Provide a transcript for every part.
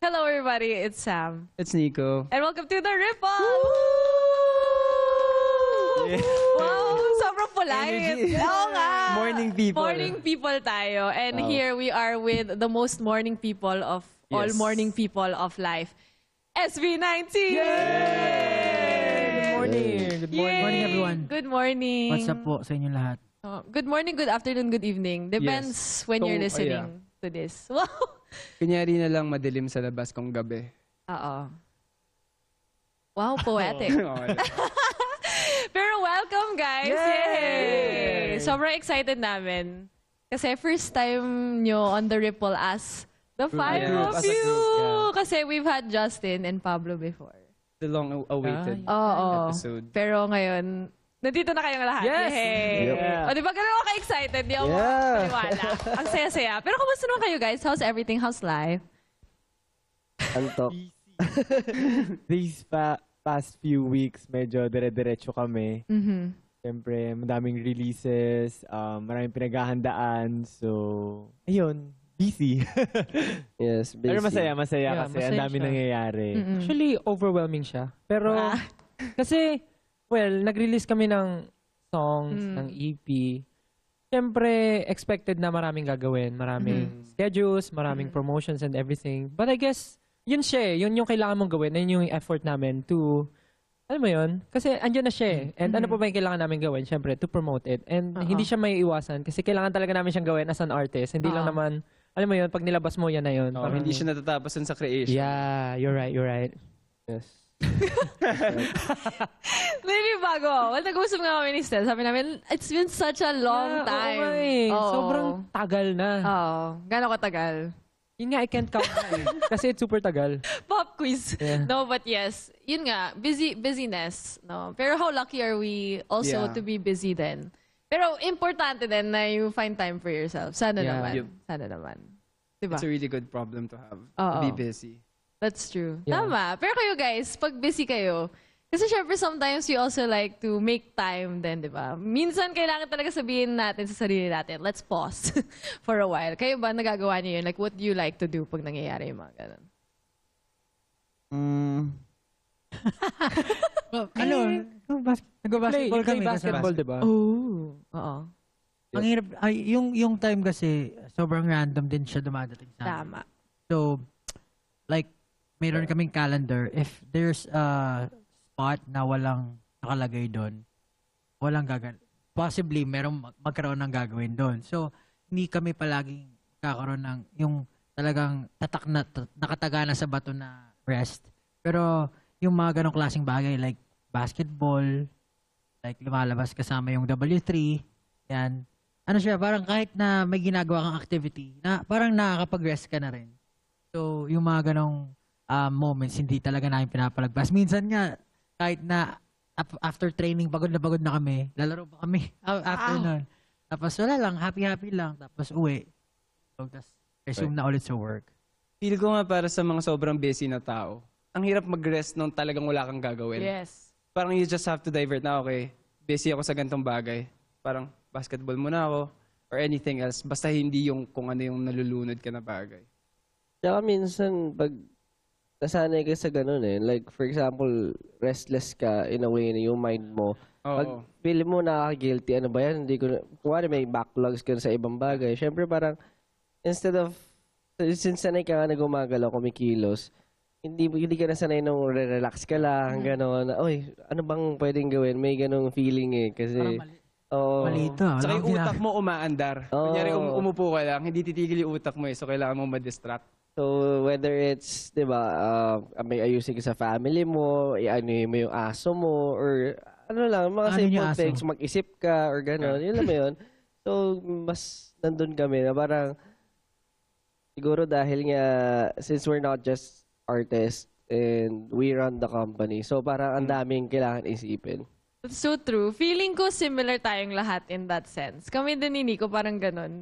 Hello, everybody. It's Sam. It's Nico. And welcome to The Ripple! Yeah. Wow, sobrang polite. Oo nga. Morning people. Morning people tayo. And here we are with the most morning people of all Yes. morning people of life. SB19! Good morning. Good morning. Yay! Morning, everyone. Good morning. What's up po sa inyong lahat? Good morning, good afternoon, good evening. Depends when you're listening to this. Wow. Kunyari na lang madilim sa labas kung gabi. Oo. Wow, poetic. Okay. Pero welcome, guys! Yay! Sobrang excited namin. Kasi first time nyo on The Ripple as the five group, of as a you. group, Kasi we've had Justin and Pablo before. The long-awaited Oo. episode. Pero ngayon, nandito na kayong lahat. Yes! Yay! Yep. O, di ba ganun ako ka-excited? Di ako paniwala. Ang saya-saya. Pero kumusta naman kayo, guys? How's everything? How's life? Antok. These past few weeks, medyo dire-diretso kami. Mm-hmm. Siyempre, madaming releases, maraming pinaghahandaan. So, ayun, busy. Yes, busy. Pero masaya Yeah, kasi ang masaya dami siya. nangyayari. Actually, overwhelming siya. Pero, kasi, well, nag-release kami ng songs, ng EP. Siyempre, expected na maraming gagawin. Maraming schedules, maraming promotions and everything. But I guess, yun siya eh. Yun yung kailangan mong gawin. Yun yung effort namin to, alam mo yun? Kasi andyan na siya eh. And ano pa ba yung kailangan namin gawin? Siyempre, to promote it. And hindi siya may iwasan. Kasi kailangan talaga namin siyang gawin as an artist. Hindi lang naman, alam mo yun, pag nilabas mo, yan na yun. Parang hindi siya natatapos sa creation. Yeah, you're right, you're right. Yes. Maybe bago. Well, nag-usap nga kami ni Stel. Sabi namin, it's been such a long time. Oo, nga eh. Oo. Sobrang tagal na. Oo. Gano'ng katagal? Yun nga, I can't count na eh. Kasi it's super tagal. Pop quiz. Yeah. No, but yes. Yun nga, busyness. No? Pero how lucky are we also Yeah. to be busy then? Pero importante din na you find time for yourself. Sana Yeah. naman. Yep. Sana naman. Diba? It's a really good problem to have. Oo. To be busy. That's true. Yeah. Tama. Pero kayo guys, pag busy kayo, kasi syempre sometimes we also like to make time din, di ba? Minsan kailangan talaga sabihin natin sa sarili natin, let's pause for a while. Kayo ba nagagawa niyo yun? Like, what do you like to do pag nangyayari yung mga ganun? Ano? Nag-basketball Play kami. basketball, di ba? Oh. Oo. Ang hirap, yung time kasi, sobrang random din siya dumadating sa amin. Tama. So, like, mayroon kaming calendar. If there's a spot na walang nakalagay doon, walang gagawin. Possibly, merong magkaroon ng gagawin doon. So, hindi kami palaging kakaroon ng yung talagang tatak na, nakataga na sa bato na rest. Pero, yung mga ganong klaseng bagay, like basketball, like lumalabas kasama yung W3, yan. Ano siya, parang kahit na may ginagawa kang activity, na parang nakakapag-rest ka na rin. So, yung mga ganong moments, hindi talaga namin pinapalagpas. Minsan nga, kahit na after training, pagod na kami, lalaro pa kami after nun. Tapos wala lang, happy-happy lang. Tapos uwi. So, tapos resume na ulit sa work. Feel ko nga para sa mga sobrang busy na tao. Ang hirap mag-rest nung talagang wala kang gagawin. Yes. Parang you just have to divert na, okay, busy ako sa gantong bagay. Parang basketball muna ako or anything else. Basta hindi yung kung ano yung nalulunod ka na bagay. Tsaka minsan, pag nasanay ka sa ganun eh. Like, for example, restless ka in a way na yung mind mo. Pag Oo. feel mo nakaka-guilty, ano ba yan? Hindi ko na, kumari may backlogs ka sa ibang bagay. Siyempre parang, instead of, since sanay ka nga na gumagalaw, kumikilos, hindi ka na sanay nung relax ka lang, gano'n. Oy, ano bang pwedeng gawin? May ganong feeling eh. Kasi, Parang mali. oo. Mali ito. Saka yung utak mo umaandar. Oo. Kunyari umupo ka lang, hindi titigil yung utak mo eh. So kailangan mo ma-distract. So, whether it's, di ba, may ayusin ka sa family mo, i-ano mo yung aso mo, or ano lang, mga Ano yung simple aso? things, mag-isip ka, or gano'n. Yun lang yun. So, mas nandun kami na parang, siguro dahil nga, since we're not just artists, and we run the company, so parang ang daming kailangan isipin. That's so true. Feeling ko similar tayong lahat in that sense. Kami din ni Nico, parang ganun.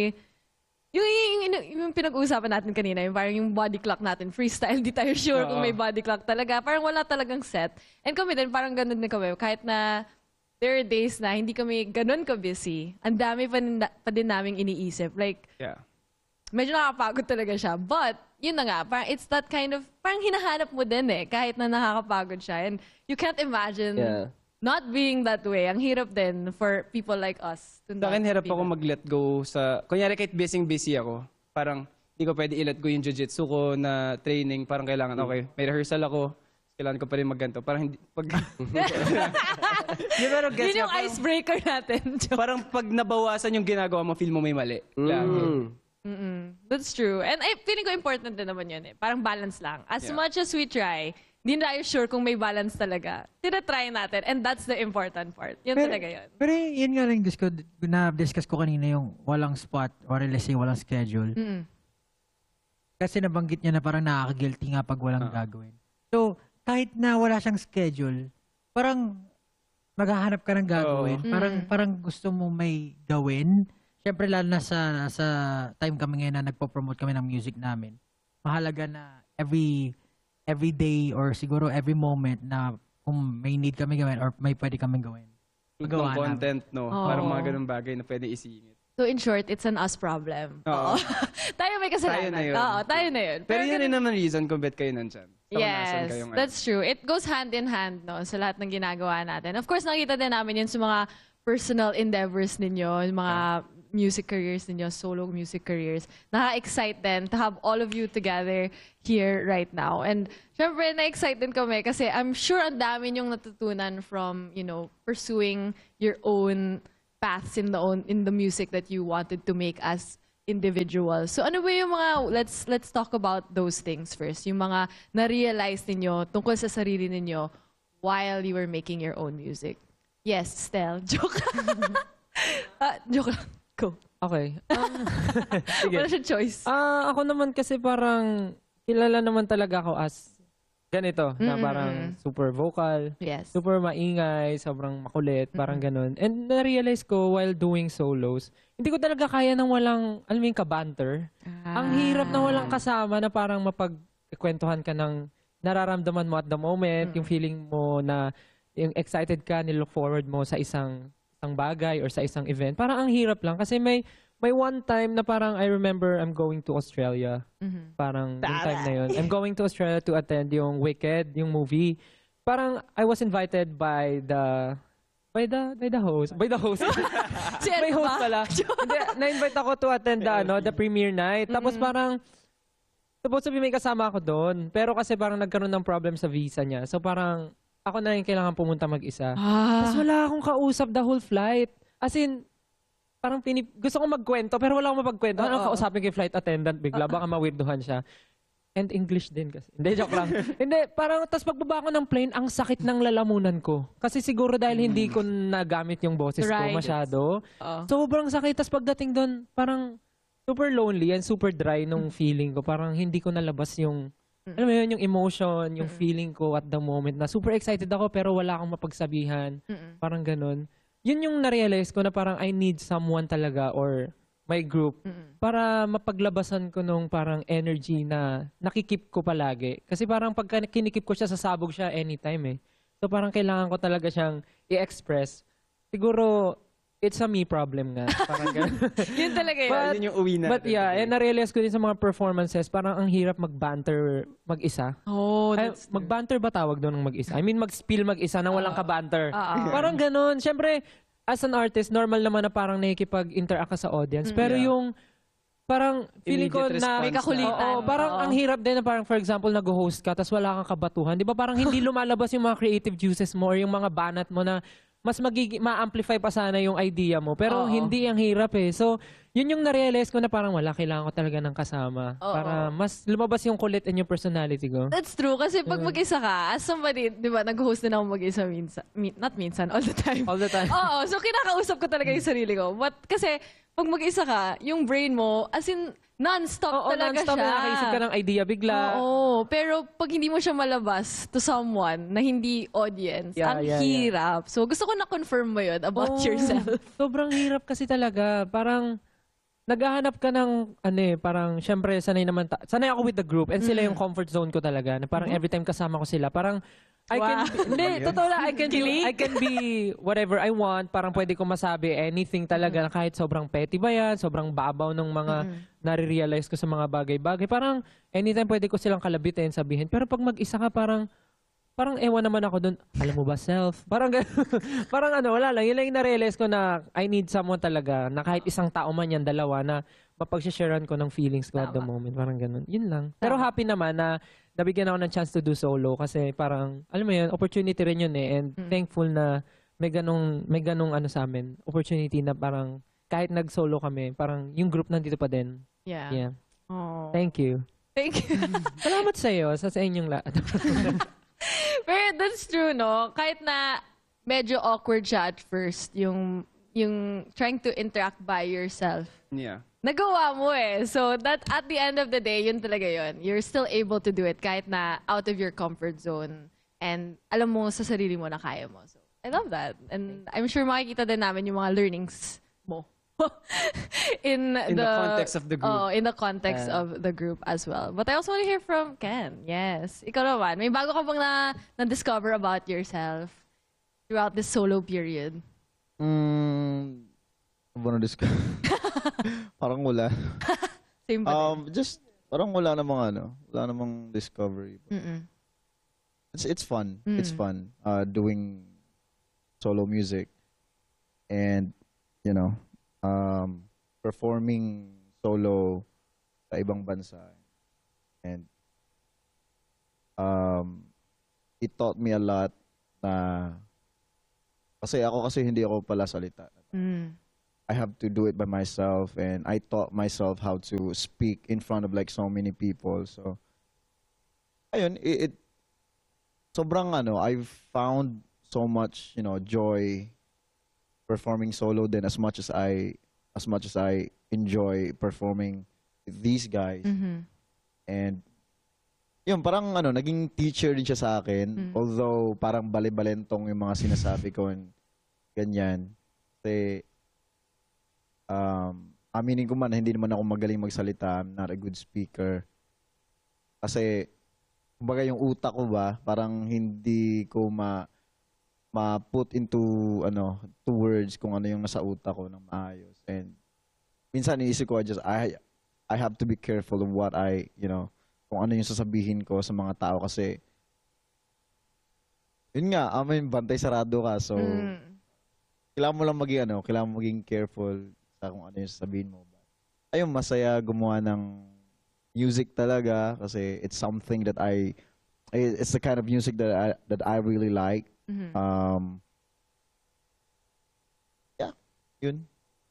Yung pinag-uusapan natin kanina, yung parang yung body clock natin, freestyle, di tayo sure kung may body clock talaga. Parang wala talagang set. And kami din, parang ganun din kami. Kahit na there are days na hindi kami ganun ka-busy, ang dami pa din naming iniisip. Like, Yeah. medyo nakakapagod talaga siya. But, yun na nga, parang it's that kind of, parang hinahanap mo din kahit na nakakapagod siya. And you can't imagine Yeah. not being that way. Ang hirap din for people like us. To Sa akin, not hirap be ako that- mag-let go sa... Kunyari, kahit busy ako, parang hindi ko pwede i-let go yung jiu-jitsu ko na training. Parang kailangan, okay, may rehearsal ako, kailangan ko pa rin magganto. Parang hindi... Pag, pero gets Yun nga, yung icebreaker natin. parang pag nabawasan yung ginagawa mo, feel mo may mali. Lagi. That's true. And I feeling ko important din naman yun Parang balance lang. As Yeah. much as we try, hindi na tayo sure kung may balance talaga. Tinatry natin. And that's the important part. Yun talaga yun. Pero yun nga lang na-discuss ko kanina yung walang spot or let's say walang schedule. Kasi nabanggit niya na parang nakaka-guilty nga pag walang gagawin. So, kahit na wala siyang schedule, parang maghahanap ka ng gagawin. Parang gusto mo may gawin. Siyempre, lalo na sa time kami ngayon na nagpo-promote kami ng music namin. Mahalaga na every day or siguro every moment na kung may need kami gawin or may pwede kami gawin. Ng Magawa namin. content, no? Oo. Parang mga ganun bagay na pwede isingit. So in short, it's an us problem. Oo. Tayo may kasalanan. Tayo na yun. Oo, tayo na yun. Pero yun ganun- rin naman reason kung ba't kayo nandyan. So, kung nasan Yes, kayong ano. that's true. It goes hand in hand, no, sa lahat ng ginagawa natin. Of course, nakita din namin yun sa mga personal endeavors ninyo, yung mga music careers ninyo, solo music careers. Nakaka-excite din to have all of you together here right now. And syempre, na-excite din kami kasi I'm sure ang dami nyong natutunan from, pursuing your own paths in the music that you wanted to make as individuals. So ano ba yung mga, let's talk about those things first. Yung mga na-realize ninyo tungkol sa sarili ninyo while you were making your own music. Yes, Stel. Joke. Joke lang. Go. Okay. Sige. Wala siyang choice. Ako naman kasi parang kilala naman talaga ako as ganito, na parang super vocal, Yes. super maingay, sobrang makulit, parang ganun. And na-realize ko while doing solos, hindi ko talaga kaya nang walang, alam mo yung kabanter. Ang hirap na walang kasama na parang mapagkwentuhan ka ng nararamdaman mo at the moment, yung feeling mo na yung excited ka, nilook forward mo sa isang bagay or sa isang event. Parang ang hirap lang kasi may one time na parang I remember I'm going to Australia. Parang yung time na yun. I'm going to Australia to attend yung Wicked, yung movie. Parang I was invited by the host. By the host. Si May ano host ba? pala. Hindi, na-invite ako to attend the premiere night. Tapos parang supposed to be may kasama ako doon. Pero kasi parang nagkaroon ng problem sa visa niya. So parang ako na yung kailangan pumunta mag-isa. Tapos wala akong kausap the whole flight. As in, parang gusto kong magkwento pero wala akong mapagkwento. Ano kausapin kay flight attendant bigla, baka mawirduhan siya. And English din kasi. Hindi, joke lang. Hindi, parang, tas pagbaba ko ng plane, ang sakit ng lalamunan ko. Kasi siguro dahil hindi ko nagamit yung boses ko Right. masyado. Sobrang sakit. Tas pagdating doon, parang super lonely and super dry nung feeling ko. Parang hindi ko nalabas yung, alam mo yun, yung emotion, yung feeling ko at the moment na super excited ako pero wala akong mapagsabihan. Parang ganun. Yun yung na-realize ko na parang I need someone talaga or my group para mapaglabasan ko nung parang energy na nakikip ko palagi. Kasi parang pagka kinikip ko siya, sasabog siya anytime eh. So parang kailangan ko talaga siyang i-express. Siguro, it's a me problem nga. Parang ganun. Yun talaga yun. But- Yun yung uwi natin. But yeah, and na-realize ko din sa mga performances, parang ang hirap mag-banter mag-isa. Oh, Ay, that's mag-banter ba tawag doon ng mag-isa? I mean, mag-spill mag-isa nang walang kabanter. Parang ganun. Siyempre, as an artist, normal naman na parang nakikipag-interact ka sa audience. Pero Yeah. yung parang feeling ko Immediate na response May kakulitan. Oo, parang Oo. ang hirap din na parang for example nag-host ka tapos wala kang kabatuhan. 'Di ba parang hindi lumalabas yung mga creative juices mo or yung mga banat mo na mas ma-amplify pa sana yung idea mo. Pero Oo. hindi ang hirap eh. So, yun yung na-realize ko na parang kailangan ko talaga ng kasama. Oo. Para mas lumabas yung kulit and yung personality ko. That's true. Kasi pag mag-isa ka, as somebody, di ba, nag-host din ako mag-isa minsan. Not minsan, all the time. All the time. Oo, so kinakausap ko talaga yung sarili ko. But kasi, pag mag-isa ka, yung brain mo, as in, non-stop Oo, talaga non-stop siya. na nakaisip ka ng idea bigla. Oo, pero pag hindi mo siya malabas to someone na hindi audience, Yeah, ang yeah, hirap. So gusto ko na-confirm mo yun about Oo. yourself. Sobrang hirap kasi talaga. Parang naghahanap ka ng parang syempre sanay ako with the group and sila yung comfort zone ko talaga. Na parang every time kasama ko sila, parang I can Wow. be, hindi, totoo lang, I can be whatever I want. Parang pwede ko masabi anything talaga, na kahit sobrang petty ba yan, sobrang babaw ng mga nare-realize ko sa mga bagay-bagay. Parang anytime pwede ko silang kalabitin, sabihin. Pero pag mag-isa ka, parang ewan naman ako doon. Alam mo ba, self? Parang parang wala lang. Yun lang yung na-realize ko na I need someone talaga, na kahit isang tao man yan, dalawa, na mapag-sharean ko ng feelings ko at the moment. Parang ganun. Yun lang. Pero happy naman na nabigyan ako ng chance to do solo kasi parang, alam mo yun, opportunity rin yun eh. And thankful na may ganong sa amin. Opportunity na parang kahit nag-solo kami, parang yung group nandito pa din. Yeah. Yeah. Oh. Thank you. Thank you. Salamat sa iyo, sa inyong lahat. Pero that's true, no? Kahit na medyo awkward siya at first, yung trying to interact by yourself. Yeah. Nagawa mo eh. So that at the end of the day, yun talaga yun. You're still able to do it kahit na out of your comfort zone. And alam mo sa sarili mo na kaya mo. So I love that. And I'm sure makikita din namin yung mga learnings mo. in the context of the group. Oh, in the context of the group as well. But I also want to hear from Ken. Yes. Ikaw naman. May bago ka bang na-discover about yourself throughout this solo period? Ano discuss? Parang wala. Same ba din? Just parang wala namang discovery. Mm-mm. It's fun. It's fun doing solo music and performing solo sa ibang bansa. And it taught me a lot na kasi hindi ako pala salita. I have to do it by myself, and I taught myself how to speak in front of like so many people. So, ayun, sobrang I've found so much, joy performing solo then as much as I enjoy performing with these guys. And yun, parang naging teacher din siya sa akin. Although parang bali-balentong yung mga sinasabi ko and ganyan. Kasi aminin ko man na hindi naman ako magaling magsalita. I'm not a good speaker. Kasi, kumbaga yung utak ko ba, parang hindi ko ma-put into, two words kung ano yung nasa utak ko ng maayos. And, minsan iniisip ko, I have to be careful of what kung ano yung sasabihin ko sa mga tao kasi, yun nga, bantay sarado ka. So, kailangan mo lang maging careful kung ano yung sabihin mo. Ayun, masaya gumawa ng music talaga kasi it's something that it's the kind of music that I really like. Yeah, yun.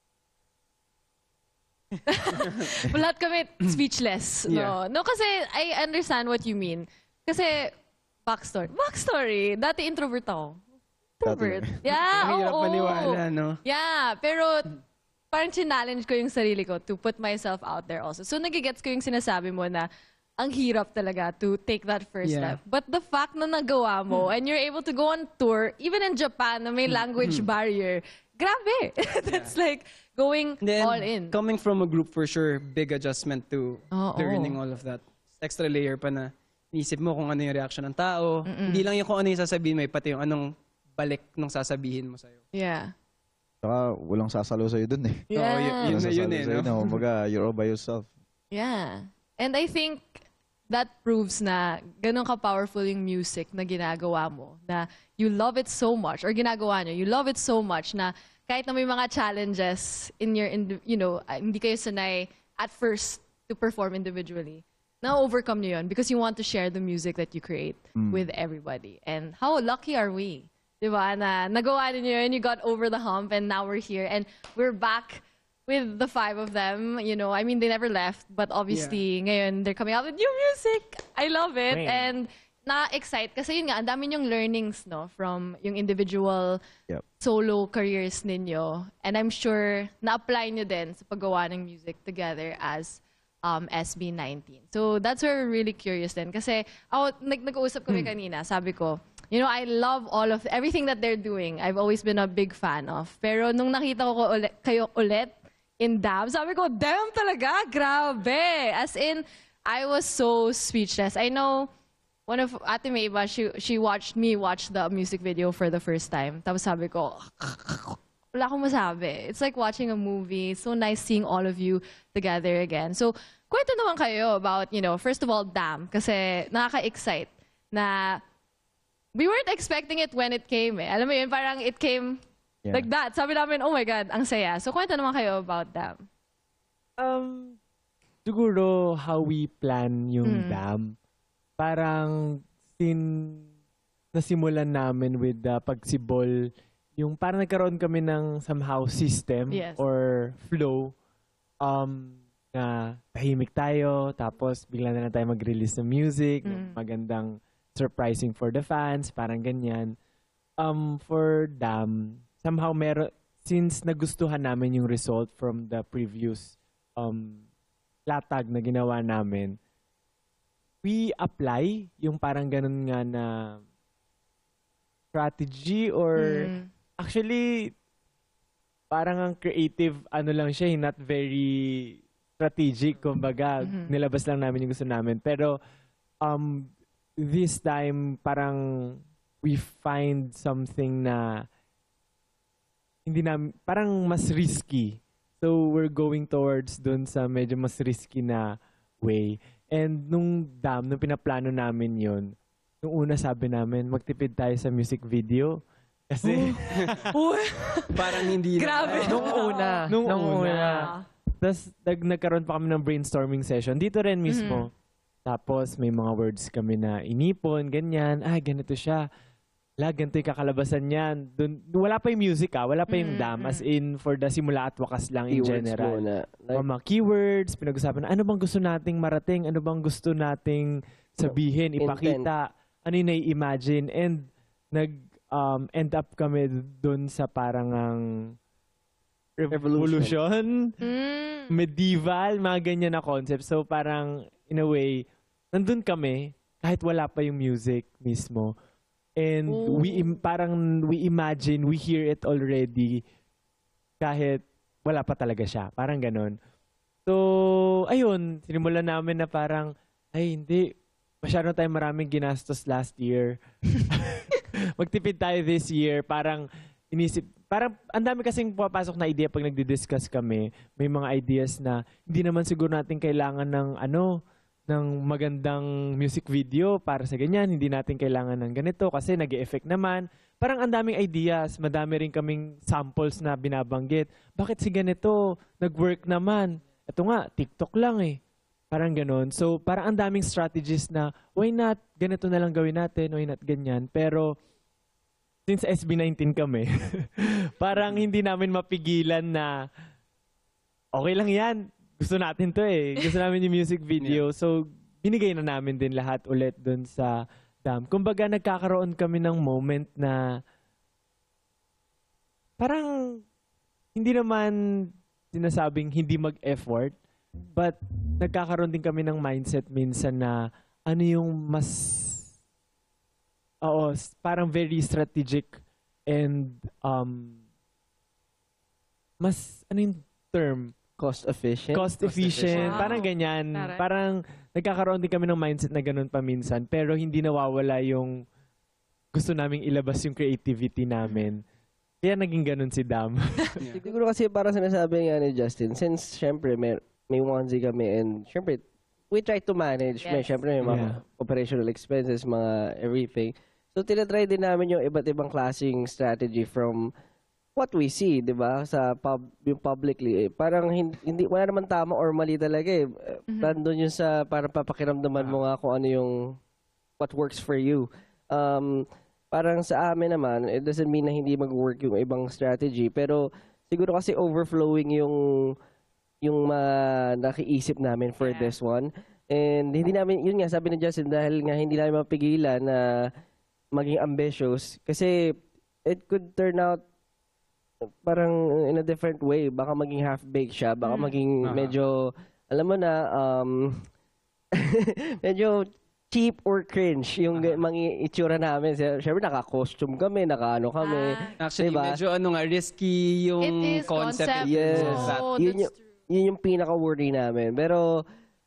Lahat kami speechless. Yeah. No, kasi I understand what you mean. Kasi, backstory. Dati introvert ako. Introvert. Yeah, Mahirap oo. maniwala, no? Yeah, pero parang challenge ko yung sarili ko to put myself out there also. So nagigets ko yung sinasabi mo na ang hirap talaga to take that first step. But the fact na nagawa mo and you're able to go on tour, even in Japan na may language barrier, grabe. That's like going Then, all in. coming from a group, for sure, big adjustment to learning all of that. Extra layer pa na isip mo kung ano yung reaction ng tao. Hindi lang yung kung ano yung sasabihin mo, pati yung anong balik nung sasabihin mo sa'yo. Yeah. Saka walang sasalo sa'yo dun eh. Yeah. Yun na yun eh, no? Kumbaga, you're all by yourself. Yeah. And I think that proves na ganun ka-powerful yung music na ginagawa mo. Na you love it so much, or ginagawa nyo, you love it so much na kahit na may mga challenges in your, hindi kayo sanay at first to perform individually, na-overcome nyo yun because you want to share the music that you create with everybody. And how lucky are we? Diba? Na nagawa niyo yun, you got over the hump, and now we're here. And we're back with the 5 of them. I mean, they never left, but obviously, ngayon, they're coming out with new music. I love it. And na-excite kasi yun nga, ang dami yung learnings, no, from yung individual solo careers ninyo. And I'm sure na-apply nyo din sa paggawa ng music together as SB19. So that's where we're really curious din. Kasi nag-uusap kami kanina, sabi ko, I love everything that they're doing. I've always been a big fan of. Pero nung nakita ko kayo ulit in DAB, sabi ko, damn talaga, grabe. As in, I was so speechless. I know one of Ate May iba, she watched me watch the music video for the first time. Tapos sabi ko, wala akong masabi. It's like watching a movie. It's so nice seeing all of you together again. So, kwento naman kayo about, first of all, Damn. Kasi nakaka-excite na we weren't expecting it when it came eh. Alam mo yun, parang it came like that. Sabi namin, oh my God, ang saya. So, kwento naman kayo about Damn. Siguro how we plan yung Damn. Parang nasimulan namin with pagsibol, yung parang nagkaroon kami ng somehow system or flow na tahimik tayo, tapos bigla na lang tayo mag-release ng music, magandang surprising for the fans, parang ganyan. For Damn, somehow since nagustuhan namin yung result from the previous latag na ginawa namin, we apply yung parang ganun nga na strategy or actually parang ang creative lang siya, not very strategic, kumbaga nilabas lang namin yung gusto namin. Pero this time parang we find something na hindi namin, parang mas risky. So we're going towards dun sa medyo mas risky na way. And nung Damn, nung pinaplano namin yun, nung una sabi namin, magtipid tayo sa music video. Kasi, parang hindi Grabe. Nung una. Tapos, nagkaroon pa kami ng brainstorming session. Dito rin mismo. Tapos, may mga words kami na inipon, ganyan. Ganito siya. Ganito yung kakalabasan niyan. Wala pa yung music wala pa yung Damn. As in, for the simula at wakas lang in general. Mga keywords, pinag-usapan na ano bang gusto nating marating, ano bang gusto nating sabihin, ipakita, ano yung nai-imagine. And end up kami dun sa parang revolution, medieval, mga ganyan na concept. So parang, in a way, nandun kami, kahit wala pa yung music mismo. And we imagine, we hear it already kahit wala pa talaga siya. Parang ganon. So, ayun, sinimulan namin na parang, hindi, masyado tayong maraming ginastos last year. Magtipid tayo this year. Parang ang dami kasing pumapasok na idea pag nagdi-discuss kami. May mga ideas na hindi naman siguro natin kailangan ng magandang music video para sa ganyan. Hindi natin kailangan ng ganito kasi nag-e-effect naman. Parang ang daming ideas. Madami rin kaming samples na binabanggit. Bakit si ganito? Nag-work naman. Ito nga, TikTok lang eh. Parang ganon. So, parang ang daming strategies na, why not? Ganito na lang gawin natin. Why not ganyan? Pero, since SB19 kami, parang hindi namin mapigilan na, okay lang yan. Gusto natin to eh. Gusto namin yung music video. So, binigay na namin din lahat ulit dun sa Damn. Kumbaga, nagkakaroon kami ng moment na parang hindi naman sinasabing hindi mag-effort, but nagkakaroon din kami ng mindset minsan na ano yung parang very strategic and mas, ano yung term? Cost efficient. Wow. Parang ganyan. Taray. Parang nagkakaroon din kami ng mindset na ganun paminsan, pero hindi nawawala yung gusto naming ilabas yung creativity namin. Kaya naging ganun si Damn. Siguro kasi parang sinasabi nga ni Justin, since syempre may onesie kami and syempre we try to manage. Yes. Syempre may mga operational expenses, mga everything. So tinatry din namin yung iba't ibang klaseng strategy from what we see, 'di ba? Sa yung publicly, parang hindi wala naman tama or mali talaga eh. Nandun yung sa parang papakiramdaman mo nga kung ano yung what works for you. Parang sa amin naman, it doesn't mean na hindi mag-work yung ibang strategy, pero siguro kasi overflowing yung nakiisip namin for this one. And hindi namin, yun nga, sabi ni Justin, dahil nga hindi namin mapigilan na maging ambitious, kasi it could turn out parang in a different way. Baka maging half-baked siya. Baka maging medyo, alam mo na, medyo cheap or cringe yung mga itsura namin. Siyempre, naka-costume kami, naka-ano kami. Actually, diba? medyo risky yung It is concept. concept. Yes. Oh, Yun that's true. Yun yung pinaka-worry namin. Pero,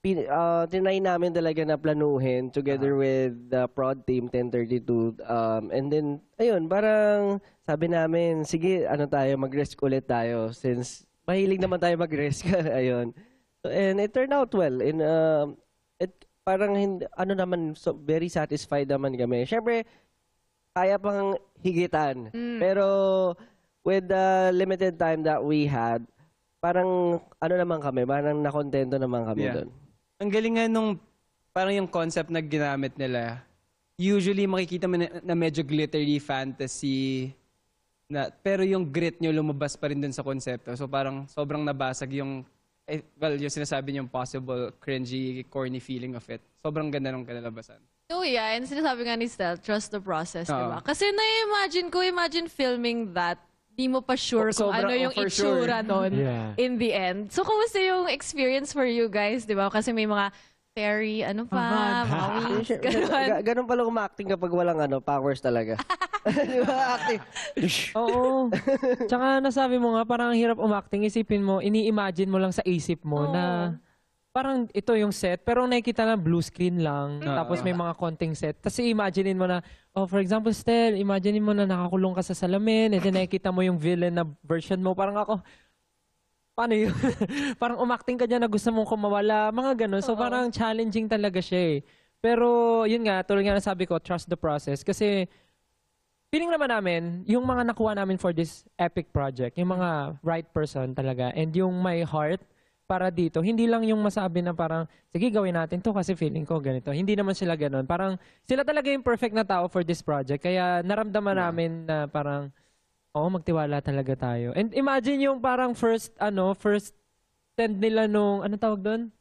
tinry namin talaga na planuhin together with the prod team 1032. And then, ayun, parang sabi namin, sige, mag-risk ulit tayo since mahilig naman tayo mag-risk. Ayun. And it turned out well. And parang, very satisfied naman kami. Siyempre, kaya pang higitan. Pero, with the limited time that we had, parang, naman kami, parang nakontento naman kami doon. Ang galing nga nung, parang yung concept na ginamit nila, usually makikita mo na medyo glittery fantasy, pero yung grit nyo lumabas pa rin dun sa konsepto. So parang sobrang nabasag yung, yung sinasabi nyo yung possible cringy, corny feeling of it. Sobrang ganda nung kinalabasan. Oh yeah, and sinasabi nga ni Stel, trust the process, diba? Kasi imagine filming that, di mo pa sure kung ano yung itsura nun in the end. So, kumusta yung experience for you guys, di ba? Kasi may mga fairy, mga wings, ganun pala umacting kapag walang powers talaga. Di ba? Acting. Oo. Tsaka nasabi mo nga, parang ang hirap umacting. Isipin mo, ini-imagine mo lang sa isip mo na parang ito yung set, pero nakikita lang blue screen lang. Tapos may mga konting set. Tapos i-imaginein mo na, for example, Stel, imaginein mo na nakakulong ka sa salamin, and then nakikita mo yung villain na version mo. Parang ako, paano yun? Parang umacting ka dyan na gusto mong kumawala. Mga ganun. So parang challenging talaga siya eh. Pero yun nga, tuloy nga nasabi ko, trust the process. Kasi feeling naman namin, yung mga nakuha namin for this epic project, yung mga right person talaga, and yung my heart, para dito, hindi lang yung masabi na parang, sige, gawin natin to kasi feeling ko ganito. Hindi naman sila ganun. Parang, sila talaga yung perfect na tao for this project. Kaya naramdaman namin na parang, magtiwala talaga tayo. And imagine yung parang first send nila nung, ano tawag doon?